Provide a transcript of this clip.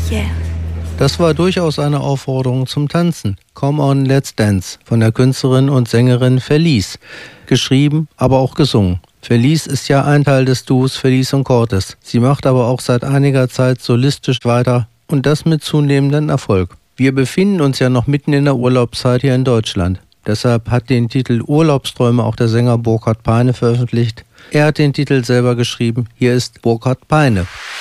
Yeah. Das war durchaus eine Aufforderung zum Tanzen. Come on, let's dance von der Künstlerin und Sängerin Felice. Geschrieben, aber auch gesungen. Felice ist ja ein Teil des Duos Felice und Cortez. Sie macht aber auch seit einiger Zeit solistisch weiter und das mit zunehmendem Erfolg. Wir befinden uns ja noch mitten in der Urlaubszeit hier in Deutschland. Deshalb hat den Titel Urlaubsträume auch der Sänger Burkhard Peine veröffentlicht. Er hat den Titel selber geschrieben. Hier ist Burkhard Peine.